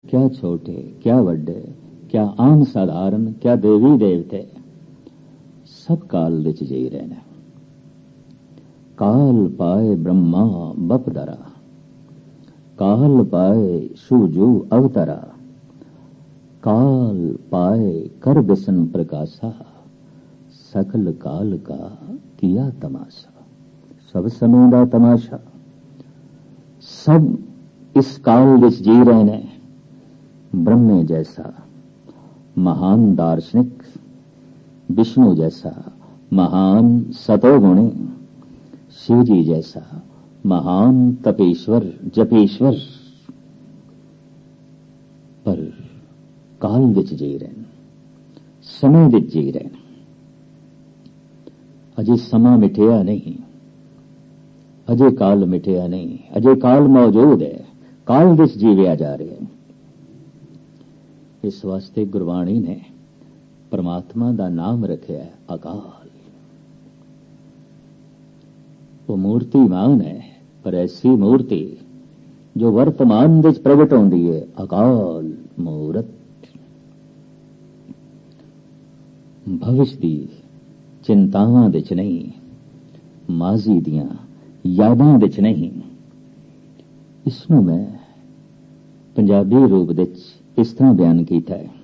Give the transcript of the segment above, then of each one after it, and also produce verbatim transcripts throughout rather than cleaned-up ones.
क्या छोटे, क्या वड्डे, क्या आम साधारण, क्या देवी देवते, सब काल विच जी रहे ने। काल पाए ब्रह्मा बपदरा, काल पाए सूजू अवतरा, काल पाए कर बिसन प्रकाशा, सकल काल का किया तमाशा। सब समय का तमाशा, सब इस काल विच जी रहे ने। ब्रह्मे जैसा महान दार्शनिक, विष्णु जैसा महान सतोगुणी, शिव जी जैसा महान तपेश्वर जपेश्वर, पर काल विच जी रहे हैं, समय विच जी रहे हैं। अजे समा मिटिया नहीं, अजे काल मिटिया नहीं, अजे काल मौजूद है, काल विच जीविया जा रहे हैं। इस वास्ते गुरबाणी ने परमात्मा का नाम रखा है अकाल। वो मूर्तिमान है, पर ऐसी मूर्ति जो वर्तमान विच प्रगट होंदी है, अकाल मूरत। भविष्य दी चिंतावां विच नहीं, माजी दियां यादां विच नहीं। इसनूं मैं पंजाबी रूप विच इस तरह बयान किया है,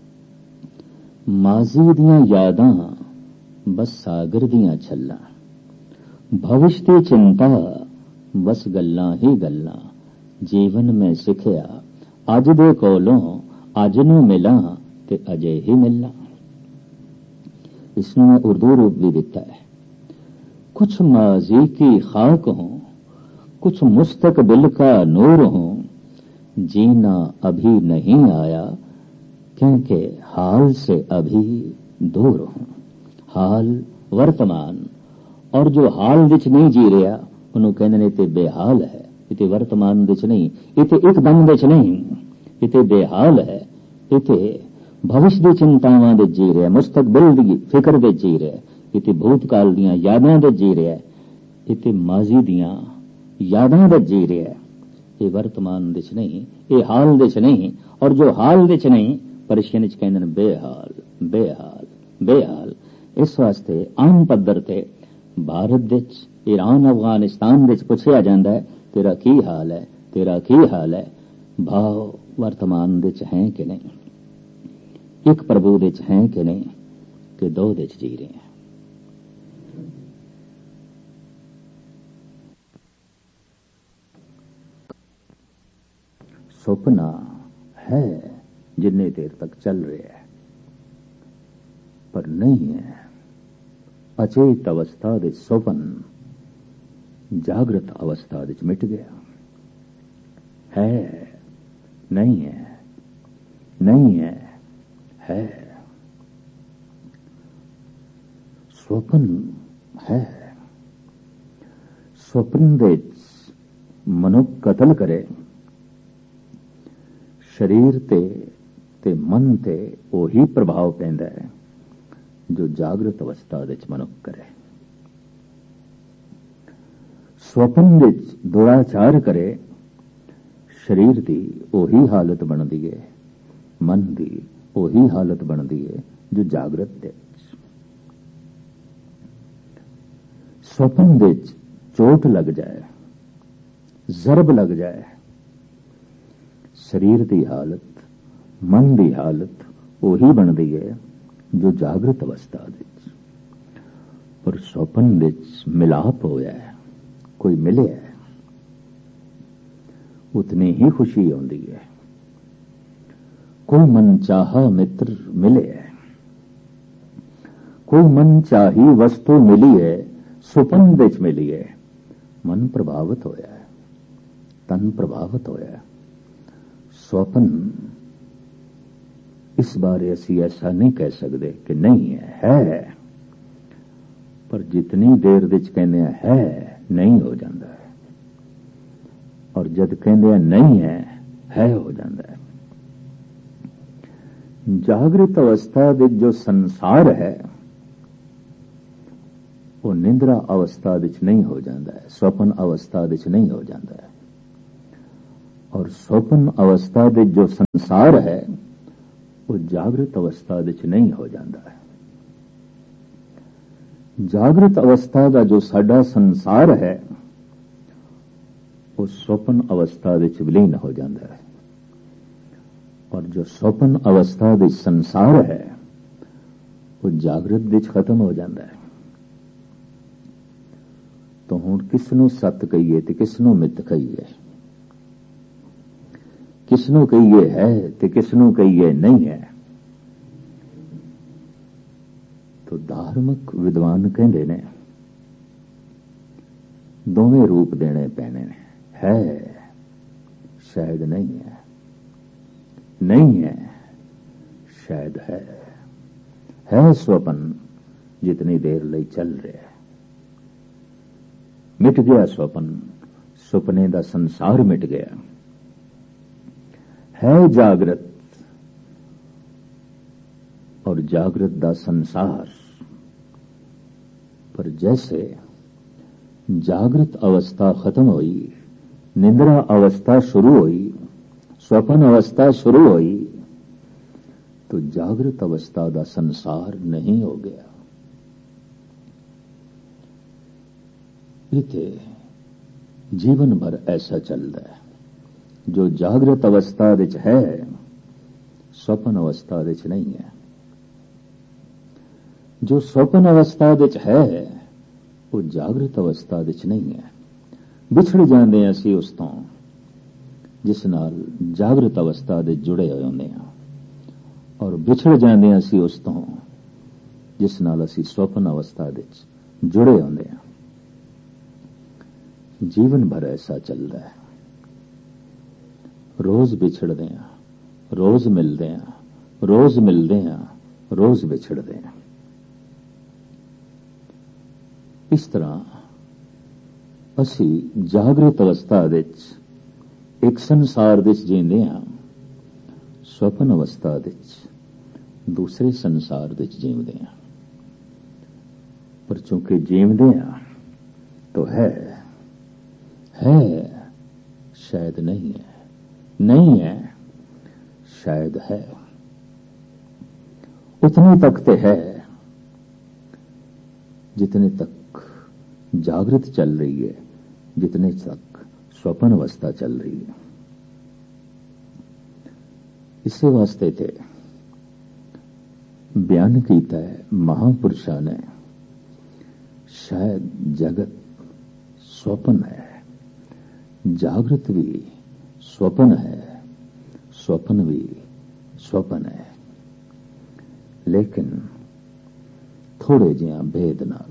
माजी दियां यादां बस सागर दियां छल्लां, भविष्य दी चिंता बस गल्लां ही गल्लां। जीवन में सिखिया अज दे कोलों अज नूं मिलां ते अजे ही मिलां। इसनूं मैं उर्दू रूप भी दिता है। कुछ माजी की खाक हों, कुछ मुस्तकबिल का नूर हों, जीना अभी नहीं आया क्योंकि हाल से अभी दूर हूं। हाल वर्तमान, और जो हाल विच नहीं जी रहा उन्होंने कहते ने ते बेहाल है। इते वर्तमान विच नहीं, इते एकदम विच नहीं, इते बेहाल है। इते भविष्य की चिंतावां विच जी रहा, मुस्तकबिल की फिक्र विच जी रहा, इते भूतकाल दीयां यादां विच जी रहा, इते माजी दीयां यादां विच जी रहा। ये वर्तमान विच नहीं, ये हाल विच नहीं, और जो हाल विच नहीं पर्शियन विच कहंदे ने बेहाल बेहाल बेहाल। इस वास्ते आम पद्धर ते भारत विच, ईरान अफगानिस्तान विच पुछया जांदा है तेरा की हाल है, तेरा की हाल है। भाव वर्तमान विच है कि नहीं, एक प्रभु विच है कि नहीं, कि दो विच जी रहे हैं। सुपना है जिन्ने देर तक चल रहा है, पर नहीं है। अचेत अवस्था दे सुपन जागृत अवस्था विच मिट गया है। नहीं है, नहीं है, है। स्वप्न है। स्वप्न विच मनुख कतल करे, शरीर ते ते मन ते ओही प्रभाव पैंदा है जो जागृत अवस्था विच मनुख करे। स्वप्न विच दुराचार करे, शरीर की ओही हालत बनती है, मन की ओही हालत बनती है जो जागृत विच। स्वप्न विच चोट लग जाए, जरब लग जाए, शरीर की हालत मन की हालत ओही बनती है जो जागृत अवस्था विच। पर स्वप्न विच मिलाप होया है, कोई मिले है, उतनी ही खुशी आती है। कोई मनचाहा मित्र मिले है, कोई मनचाही वस्तु मिली है, सुपन विच मिली है। मन प्रभावित होया है, तन प्रभावित होया है। स्वप्न इस बारे असी ऐसा नहीं कह सकते कि नहीं है, है। पर जितनी देर विच कहने है नहीं हो जाता है, और जद कहने नहीं है है हो जाता है। जागृत अवस्था विच जो संसार है वो निंद्रा अवस्था विच नहीं हो जाता है, स्वप्न अवस्था विच नहीं हो जाता है। और स्वप्न अवस्था दे जो संसार है वो जागृत अवस्था दे च नहीं हो जाता है। जागृत अवस्था का जो साडा संसार है वो स्वप्न अवस्था दे च विलीन हो जाता है, और जो स्वप्न अवस्था दे संसार है वो जागृत दे च खत्म हो जाता है। तो हुण किसनों सत कहिए ते किसनों मित कहिए, किसनों कहिए है ते किसनों कहिए नहीं है। तो धार्मिक विद्वान कहते ने दोवें रूप देने पैने ने, है शायद नहीं है, नहीं है शायद है, है स्वप्न जितनी देर लई चल रहा है, मिट गया स्वप्न, सुपने का संसार मिट गया, है जागृत और जागृत दा संसार। पर जैसे जागृत अवस्था खत्म हुई, निंद्रा अवस्था शुरू हुई, स्वप्न अवस्था शुरू हुई, तो जागृत अवस्था दा संसार नहीं हो गया। इते जीवन भर ऐसा चलता है। जो जागृत अवस्था विच है स्वप्न अवस्था विच नहीं है, जो स्वप्न अवस्था विच है वो जागृत अवस्था विच नहीं है। विछड़ जाते हैं असी उस तो जिस नाल जागृत अवस्था दे जुड़े होए होंदे हां, और विछड़ जाते हैं असी उस तो जिस नाल असी स्वप्न अवस्था विच जुड़े होंदे हां। जीवन भर ऐसा चलता है। रोज विछड़ते हैं, रोज मिलते हैं, रोज मिलते हैं, रोज विछड़ते हैं। इस तरह असी जागृत अवस्था विच एक संसार विच जींदे हां, स्वप्न अवस्था विच दूसरे संसार विच जीवदे हां। पर चूंकि जीवदे हां तो है है शायद नहीं है, नहीं है शायद है। उतने तक ते है जितने तक जागृत चल रही है, जितने तक स्वप्न अवस्था चल रही है। इसी वास्ते थे बयान कीता है महापुरुषा ने, शायद जगत स्वप्न है, जागृत भी स्वप्न है, स्वप्न भी स्वप्न है, लेकिन थोड़े जिहा भेद नाल।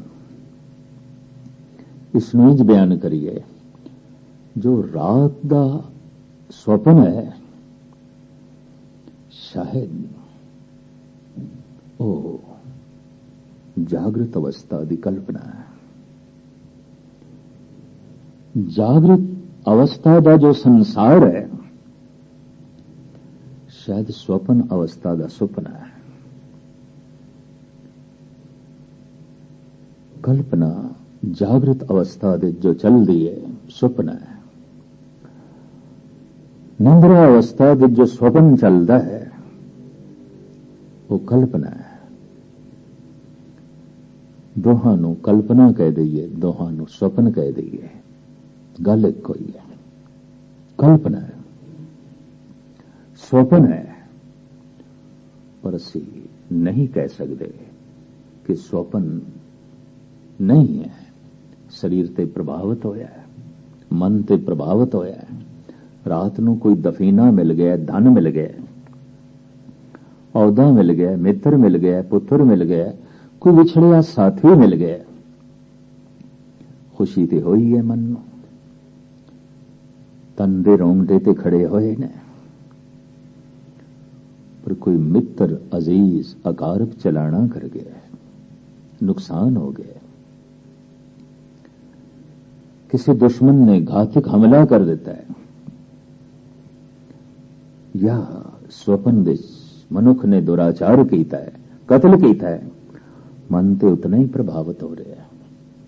इसनूं इंज बयान करिए, जो रात दा स्वप्न है शायद वो जागृत अवस्था की कल्पना है। जागृत अवस्था का जो संसार है शायद स्वप्न अवस्था का सुपना है। कल्पना जागृत अवस्था दे जो चल रही है सुपना है। निंद्रा अवस्था दे जो स्वप्न चलता है वो कल्पना है। दोहां नूं कल्पना कह दईए, दोहां नूं स्वप्न कह दईए, गल एक होई है। कल्पना है, स्वप्न है, पर असी नहीं कह सकते कि स्वप्न नहीं है। शरीर ते प्रभावित होया है, मन ते प्रभावित होया है। रात नूं कोई दफीना मिल गया, धन मिल गया, औदा मिल गया, मित्र मिल गया, पुत्र मिल गया, कोई विछड़िया साथी मिल गया, खुशी ते होई है मन नूं, तन दे रोंगटे ते खड़े होए ने। पर कोई मित्र अजीज अकारब चलाना कर गया, नुकसान हो गया, किसी दुश्मन ने घातक हमला कर देता है, या स्वप्न विच मनुख ने दुराचार कीता है, कत्ल कीता है, मन ते उतना ही प्रभावित हो रहा है,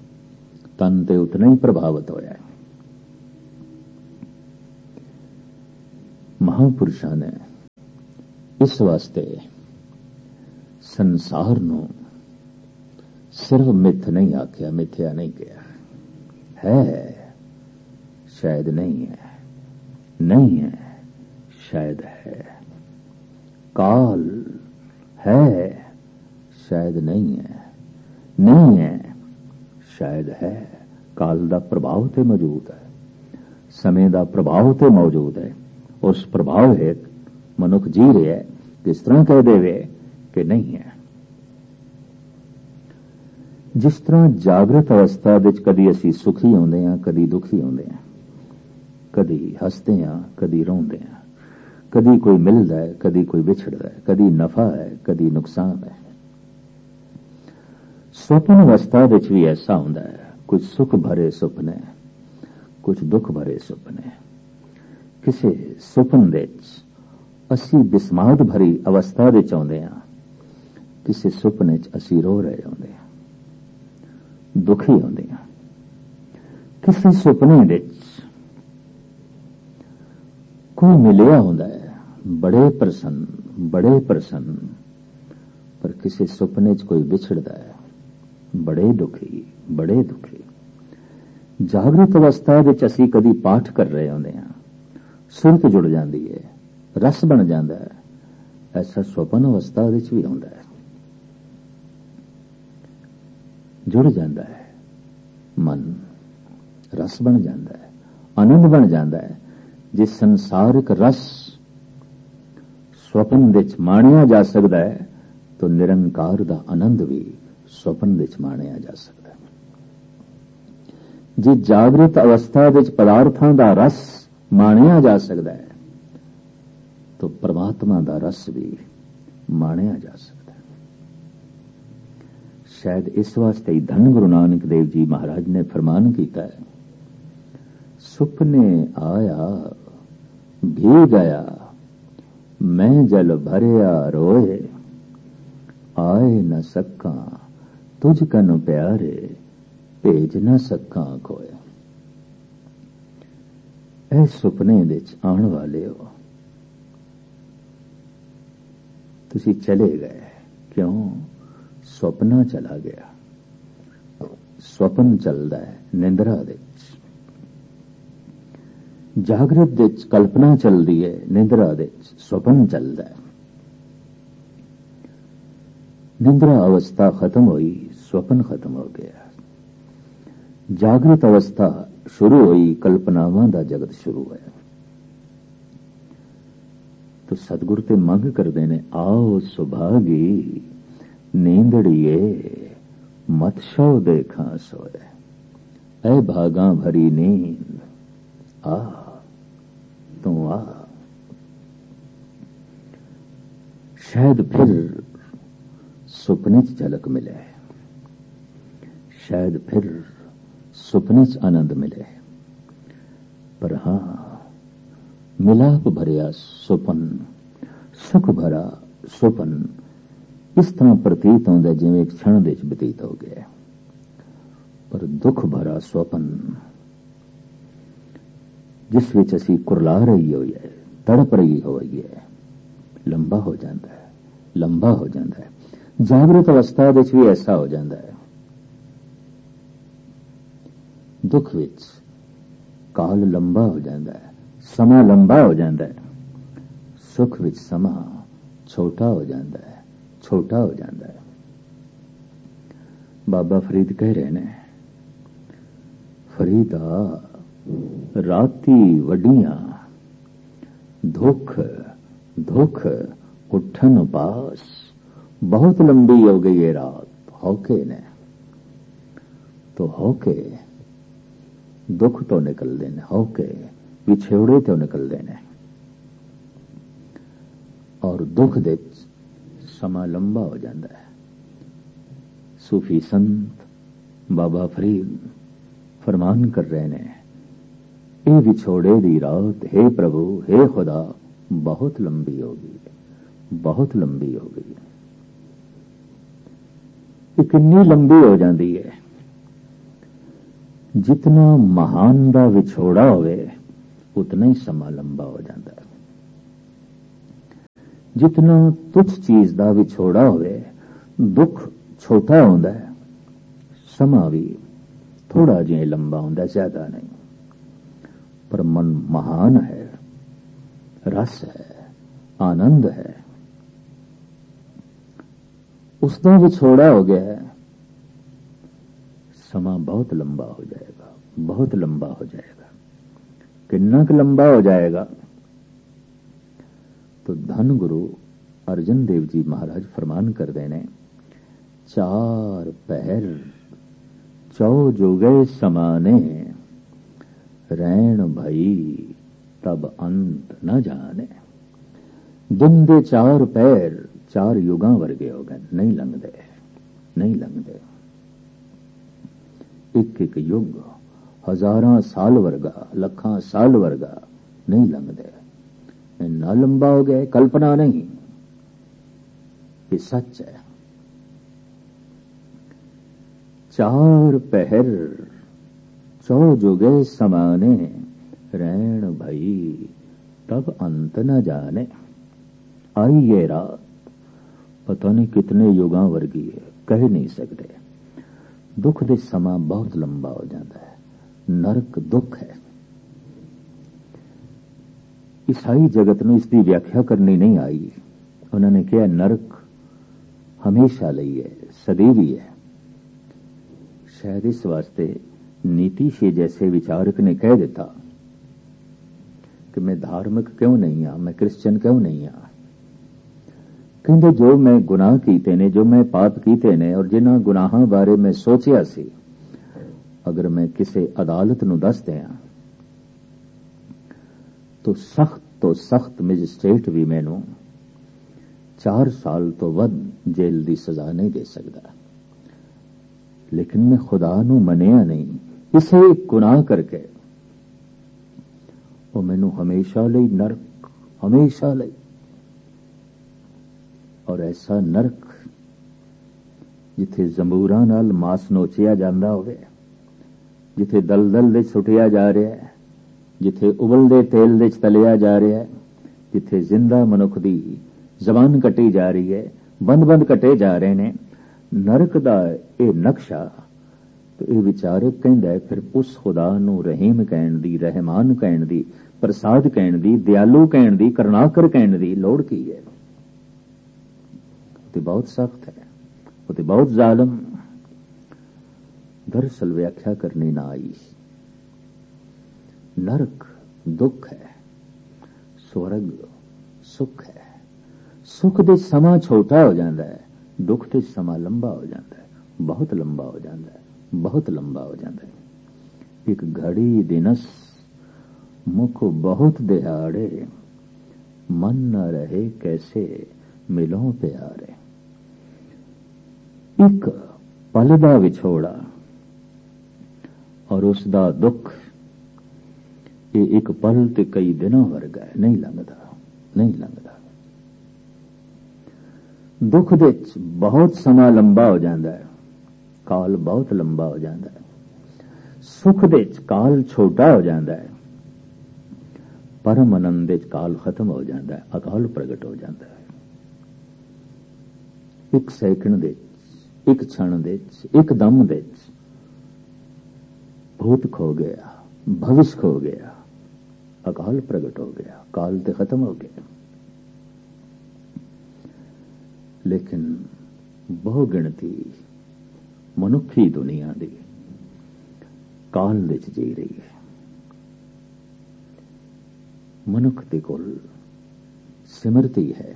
तन ते उतना ही प्रभावित होया है। महापुरुषों ने इस वास्ते संसार नूं सिर्फ मिथ नहीं आख्या, मिथ्या नहीं किया। है शायद नहीं है, नहीं है शायद है। काल है शायद नहीं है, नहीं है शायद है। काल दा प्रभाव ते मौजूद है, समय दा प्रभाव ते मौजूद है। उस प्रभाव हेत मनुख जी रहा है, किस तरह कह देवे कि नहीं है। जिस तरह जागृत अवस्था विच कदी असी सुखी होंदे हां, कदी दुखी होंदे हां, कदी हसदे हां, कदी रोंदे हां, कदी कोई मिलदा है, कदी कोई विछड़दा है, कदी नफा है, कदी नुकसान है। स्वप्न अवस्था विच भी ऐसा होंदा है, कुछ सुख भरे सुपने, कुछ दुख भरे सुपने। किसी सुपन विच असी बिस्माद भरी अवस्था विच आउंदे हां, किसी सुपने च असी रो रहे होंदे हां, दुखी होंदे हां। किसी सुपने विच कोई मिलिया होंदा है, बड़े प्रसन्न, बड़े प्रसन्न, पर किसी सुपने च कोई विछड़दा है, बड़े दुखी, बड़े दुखी। जागृत अवस्था विच असी कदी पाठ कर रहे होंदे हां, सुरत जुड़ जाती है, रस बन जाता है। ऐसा स्वप्न अवस्था विच भी होंदा है, जुड़ जाता है मन, रस बन जाता है, आनंद बन जाता है। जिस संसारिक रस स्वप्न विच माणिया जा सकता है, तो निरंकार दा आनंद भी स्वप्न विच माणिया जा सकता है। जे जागृत अवस्था विच पदार्थां दा रस माणिया जा सकता है, तो परमात्मा दा रस भी माणिया जा सकता है। शायद इस वास्ते ही धन गुरु नानक देव जी महाराज ने फरमान किया है, सुपने आया भी गया, मैं जल भरिया रोए, आए न सका तुझ कन प्यारे, भेज न सका कोय। ऐ सुपने विच आने वाले हो, तुसी चले गए, क्यों? स्वप्ना चला गया। स्वप्न चलदा है निंद्रा विच, जागृत विच कल्पना चलदी है, निंद्रा विच स्वप्न चलदा है। निंद्रा अवस्था खत्म हुई, स्वप्न खत्म हो गया। जागृत अवस्था शुरू हुई, कल्पनावां दा जगत शुरू होया। तो सतगुरु ते मंग करदे ने, आओ सुभागी नींदड़िए मत सो देखा सोए, ऐ भागा भरी नींद आ तू आ। शायद फिर सुपने च झलक मिले, शायद फिर सुपने च आनंद मिले, पर हां मिलाप भरिया सुपन, सुख भरा सुपन इस तरह प्रतीत होंदा जिवें एक क्षण विच बतीत हो गया। पर दुख भरा स्वपन जिस विच असी कुरला रही होई है, तड़प रही होई है, लंबा हो जाता है, लंबा हो जाता है। जागृत अवस्था विच भी ऐसा हो जाता है। दुख विच काल लंबा हो जाता है, समा लंबा हो जाता है। सुख विच समा छोटा हो जाता है, छोटा हो जाता है। बाबा फरीद कह रहे ने, फरीदा राती वडियां धुख धुख उठन पास, बहुत लंबी हो गई ये रात। होके ने तो होके दुख तो निकल देने, होके पिछेड़े तो निकल देने, और दुख दे समा लंबा हो जाता है। सूफी संत बाबा फरीद फरमान कर रहे ने, ए विछोड़े दी रात हे प्रभु हे खुदा बहुत लंबी हो गई, बहुत लंबी हो गई। कितनी लंबी हो जाती है, जितना महान दा विछोड़ा होवे उतना ही समा लंबा हो जाता है। जितना तुच्छ चीज का विछोड़ा होवे दुख छोटा होंदा है, समा भी थोड़ा जिहा लंबा होंदा, ज्यादा नहीं। पर मन महान है, रस है, आनंद है। उसका विछोड़ा हो गया है, समा बहुत लंबा हो जाएगा, बहुत लंबा हो जाएगा। कितना क लंबा हो जाएगा? तो धन गुरु अर्जन देव जी महाराज फरमान कर देने, चार पहर चौ जुगे समाने, रैन भई तब अंत न जाने। दिन दे चार पैर चार युगां वर्गे हो गए, नहीं लंघदे, नहीं लंघदे। एक एक युग हजारां साल वर्गा, लखां साल वर्गा नहीं लंघदे। इन्ना लंबा हो गया, कल्पना नहीं, ये सच है। चार पहर चौ जुगे समाने, रैन भई तब अंत न जाने। आई ये रात पता नहीं कितने युगां वर्गी है, कह नहीं सकते। दुख दे समा बहुत लंबा हो जाता है। नरक दुख है। ईसाई जगत ਨੂੰ इसकी व्याख्या करनी नहीं आई। उन्होंने कहा नरक हमेशा ਲਈ है, सदैव ही है। शायद इस वास्ते नीति से जैसे विचारक ने कह देता कि मैं धार्मिक क्यों नहीं हाँ, मैं क्रिश्चियन क्यों नहीं हाँ। कहते जो मैं गुनाह कीते ने, जो मैं पाप कीते ने और जिन्हां गुनाहां बारे मैं सोचिया सी, अगर मैं किसी अदालत नूं दस दियां तो सख्त तो सख्त मैजिस्ट्रेट भी मैनू चार साल तो वध जेल की सजा नहीं दे सकता। लेकिन मैं खुदा नू मनिया नहीं, इसे एक गुनाह करके वो मैनू हमेशा लई नरक, हमेशा लई। और ऐसा नरक जिथे जंबूरां नाल मास नोचिया जांदा होवे, जिथे दलदल दे सुटिया जा रहा है, जिथे उबलदे तेल दे तलिया जा रहा है, जिथे जिंदा मनुख दी जबान कटी जा रही है, बंद बंद कटे जा रहे ने, नरक दा ये नक्शा। तो ये विचारक कहंदा है फिर उस खुदा नू रहीम कहण दी, रहमान कहण दी, प्रसाद कहण दी, दयालु कहण दी, करुणाकर कहण दी लोड़ की है? तो बहुत सख्त है, वो तो बहुत जालिम। दरअसल व्याख्या करनी ना आई। नरक दुख है, स्वर्ग सुख है। सुख दे समा छोटा हो जाता है, दुख दे समा लंबा हो जाता है, बहुत लंबा हो जाता है, बहुत लंबा हो जाता है। एक घड़ी दिनस मुख बहुत दिहाड़े, मन न रहे कैसे मिलों प्यारे। एक पल दा विछोड़ा और उसदा दुख, ये एक पल ते कई दिनों वर्गा है, नहीं लंघदा, नहीं लंघदा। दुख दे बहुत समा लंबा हो जाता है, काल बहुत लंबा हो जाता है। सुख दे काल छोटा हो जाता है, परम आनंद दे काल खत्म हो जाता है, अकाल प्रगट हो जाता है। एक सैकंड दे, एक क्षण दे, एक दम दे भूत खो गया, भविष्य खो गया, अकाल प्रगट हो गया, काल ते खत्म हो गया। लेकिन बहु गिणती मनुखी दुनिया दी काल दे च जी रही है। मनुख दे कोल सिमरती है।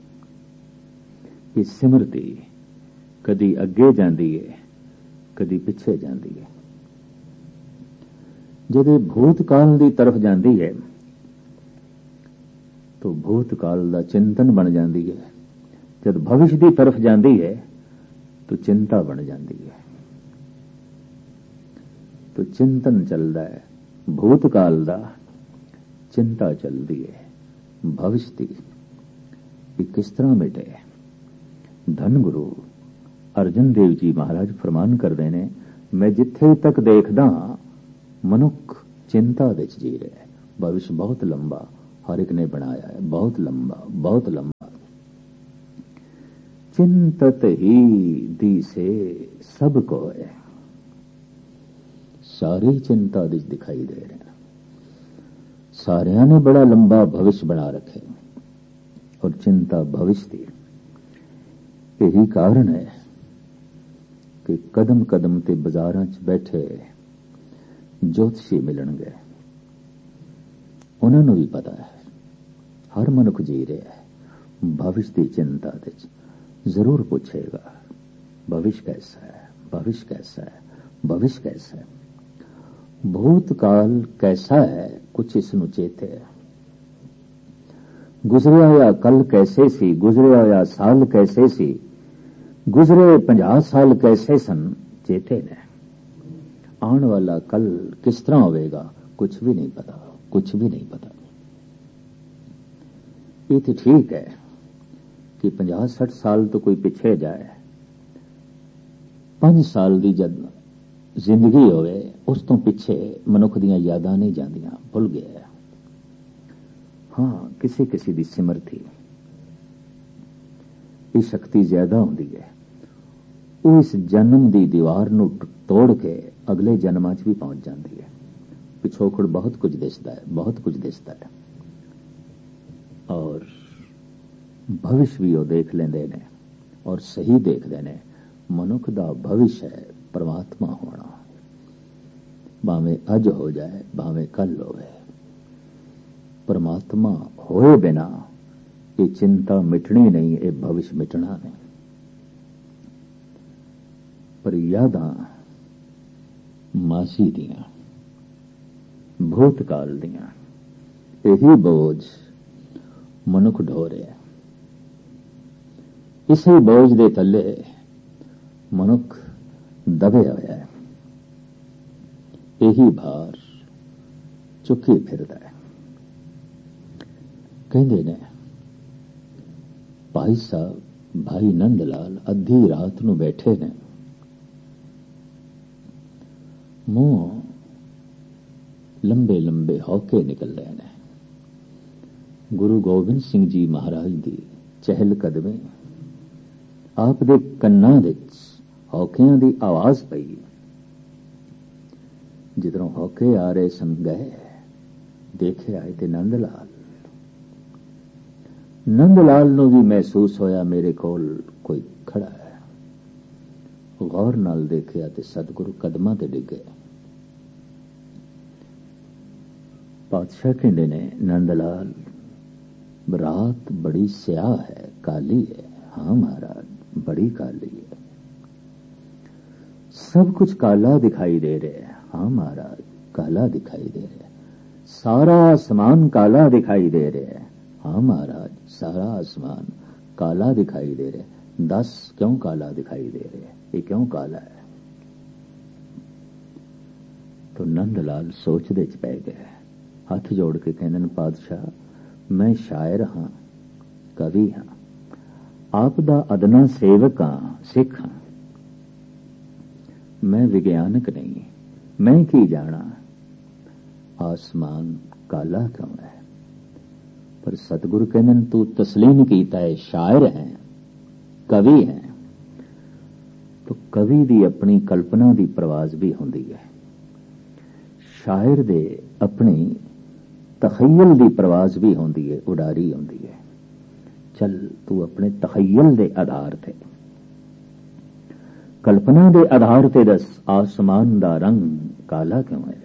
ये सिमरती कदी अगे जाती है, कदी पिछे जाती है। जदे भूतकाल की तरफ जाती है तो भूतकाल का चिंतन बन जाती है, जब भविष्य की तरफ जाती है तो चिंता बन जाती है। तो चिंतन चलता है भूतकाल का, चिंता चलती है भविष्य की। ये किस तरह मिटे? धन गुरु अर्जन देव जी महाराज फरमान कर देने, मैं जिथे तक देखदा मनुख चिंता दे जी रहा है। भविष्य बहुत लंबा हर एक ने बनाया है, बहुत लंबा, बहुत लंबा। चिंतत ही दिसे सब को है। सारी चिंता दिखाई दे रहे हैं। सारिया ने बड़ा लंबा भविष्य बना रखे और चिंता भविष्य की। यही कारण है कि कदम कदम ते बाजारां च बैठे ज्योतिषी मिलणगे। उन्होंने भी पता है हर मनुख जी रहा है भविष्य की चिंता जरूर पूछेगा भविष्य कैसा है, भविष्य कैसा है, भविष्य कैसा है, भूतकाल कैसा है, कुछ इसनू चेते है। गुजरिया होया कल कैसे सी, गुजरिया होया साल कैसे सी, गुजरे पंजाह साल कैसे सन, चेते ने। आने वाला कल किस तरह होगा कुछ भी नहीं पता, कुछ भी नहीं पता। ये तो ठीक है कि पंजाह सठ साल तो कोई पिछे जाए, पांच साल की जद जिंदगी होवे उस तो पिछे मनुख दियां यादां नहीं जांदियां, भुल गया। हाँ, किसी किसी की सिमरती ये शक्ति ज्यादा होंदी है, वो इस जन्म की दीवार नू तोड़ के अगले जन्मां च भी पहुंच जाती है। पिछोकड़ बहुत कुछ दिसदा है, बहुत कुछ दिसदा है और भविष्य भी वो देख लेंदे ने और सही देखते ने। मनुख दा भविष्य है परमात्मा होना, भावें अज हो जाए भावें कल होवे। परमात्मा होए बिना ये चिंता मिटनी नहीं, ये भविष्य मिटना नहीं। पर यादां मासी दियां, भूतकाल दियां, यही बोझ मनुख ढो रहा है। इसी बोझ दे थले मनुख दबे होया है, यही भार चुकी फिरदा है। कहंदे ने भाई साहब भाई नंद लाल अद्धी रात नूं बैठे ने, मुंह लंबे लंबे हौके निकल रहे ने। गुरु गोबिंद सिंह जी महाराज दी चहल कदमी आप दे कन्नां विच हौकियां दी आवाज पई। जिधरों हौके आ रहे सन गए, देखे आए थे नंद लाल। नंद लाल नूं भी महसूस होया मेरे कोल कोई खड़ा है। गौर नाल देखिया ते सतगुरु कदमां ते डिगे। पातशाह कहंदे ने नंद लाल रात बड़ी स्याह है, काली है। हाँ महाराज, बड़ी काली है, सब कुछ काला दिखाई दे रहे हैं। हाँ महाराज, काला दिखाई दे रहे हैं। सारा आसमान काला दिखाई दे रहे हैं। हाँ महाराज, सारा आसमान काला दिखाई दे रहे हैं। दस क्यों काला दिखाई दे रहे हैं, ये क्यों काला है? तो नंदलाल सोचदे च पै गए, हाथ जोड़ के कहने पातशाह मैं शायर हाँ, कवि हाँ, आप दा अदना सेवक हाँ, सिख हाँ, मैं विज्ञानक नहीं। मैं की जाना आसमान काला क्यों है? पर सतगुरु कहने तू तस्लीम कीता है शायर है, कवि है। तो कवि दी अपनी कल्पना दी प्रवाज भी होंदी है, शायर दे अपनी तखय्युल दी प्रवाज भी होंदी है, उडारी होंदी है। चल तू अपने तखय्युल दे आधार ते, कल्पना दे आधार ते दस आसमान दा रंग काला क्यों है?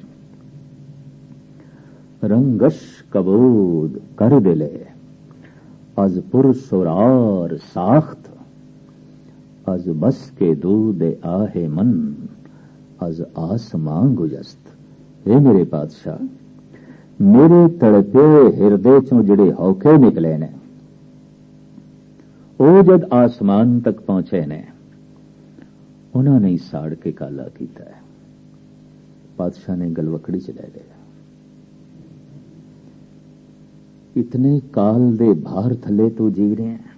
रंगश कबूद कर दिले अज पुरसुरार साख्त, अज बस के दूध आहे मन अज आसमां गुजस्त। हे मेरे पातशाह, मेरे तड़पे हिरदे चों जिहड़े हौके निकले ने, ओ जद आसमान तक पहुंचे ने, उन्होंने साड़ के काला कीता है। पातशाह ने गलवकड़ी च लै लिया। इतने काल दे भार थले तो जी रहे हैं।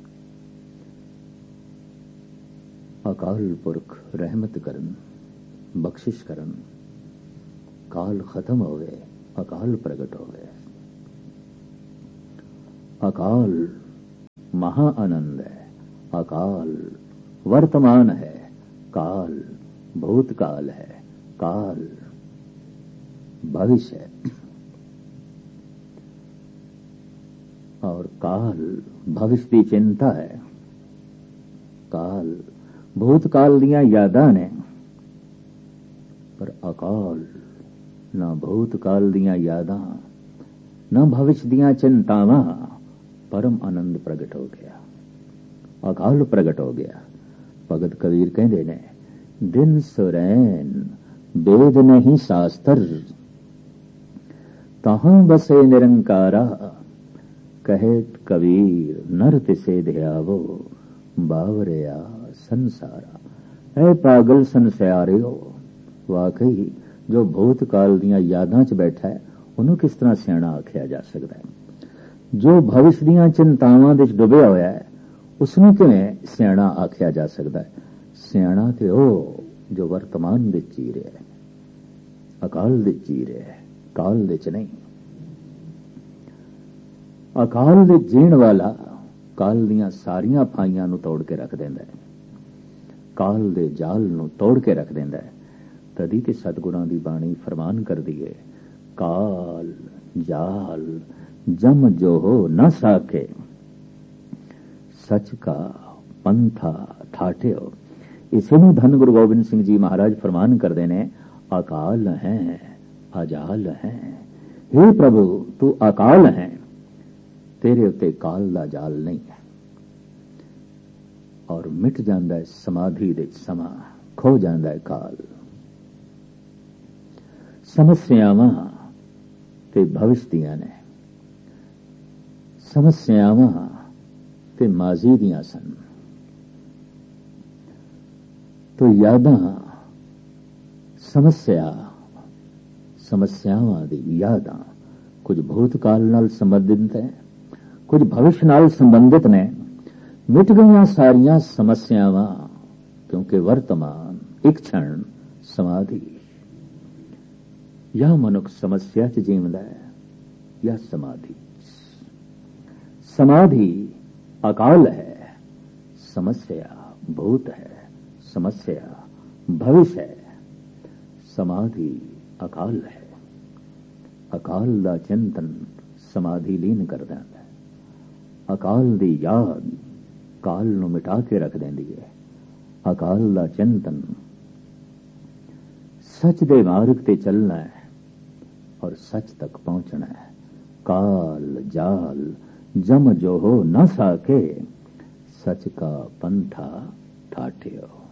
अकाल पुरख रहमत करन, बख्शिश करन, काल खत्म हो गए, अकाल प्रगट हो गए। अकाल महा आनंद है, अकाल वर्तमान है, काल भूतकाल है, काल भविष्य है। और काल भविष्य की चिंता है, काल भूतकाल दियां यादां ने, पर अकाल ना भूतकाल दियां यादां ना भविष्य दियां चिंतावां, परम आनंद प्रगट हो गया, अकाल प्रगट हो गया। भगत कबीर कहते ने, दिन सुरैन वेद नहीं शास्त्र, तहां बसे निरंकारा, कहेत कबीर नर तिसे ध्यावो, बावरिया संसारा। ऐ पागल संसारियो, वाकई जो भूतकाल दियां यादां च बैठा है ਉਹਨੂੰ किस तरह सियाणा आख्या जा सकता है? जो भविष्य दियां चिंतावां विच डुबिया होया है उसनूं किवें सियाणा आख्या जा सकता है? सियाणा ते ਉਹ जो वर्तमान विच जी ਰਿਹਾ है, अकाल विच जी ਰਿਹਾ है, काल विच नहीं। अकाल विच जीण वाला काल दियां सारियां फाइयां नूं तोड़ के रख दिंदा है, काल दे जाल नूं तोड़ के रख दिंदा है। तदी ते सतगुरां दी बाणी फरमान करदी है, काल जाल जम जो हो न साके, सच का पंथा ठाठे हो। इसे नूं धन गुरु गोबिंद सिंह जी महाराज फरमान करदे ने, अकाल है अजाल है, हे प्रभु तू अकाल है, तेरे उत्ते काल दा जाल नहीं है। और मिट जांदा है समाधि दे समा, खो जांदा है काल। समस्यावां ते भविष्य दियां ने, समस्यावां ते माजी दियां सन, तो यादां समस्या समस्यावां दी यादां कुछ भूतकाल नाल संबंधित है, कुछ भविष्य नाल संबंधित ने। मिट गईयां सारियां समस्यावां, क्योंकि वर्तमान एक क्षण समाधि। या मनुख समस्या च जीवदा है या समाधि। समाधि अकाल है, समस्या भूत है, समस्या भविष्य है। समाधि अकाल है, अकाल दा चिंतन समाधि लीन कर देंदा है। अकाल दी याद काल नूं मिटा के रख देंदी है। अकाल दा चिंतन सच दे मार्ग ते चलना है और सच तक पहुंचना है। काल जाल जम जो हो न साके, सच का पंथा ठाठे हो।